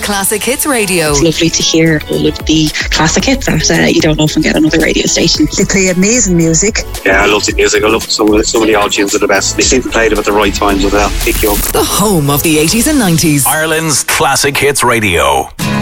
Classic Hits Radio. It's lovely to hear all of the classic hits that you don't often get on other radio stations. They play amazing music. Yeah, I love the music. I love some of the old tunes are the best. They seem to play them at the right times as well. Pick you up. The home of the 80s and 90s. Ireland's Classic Hits Radio.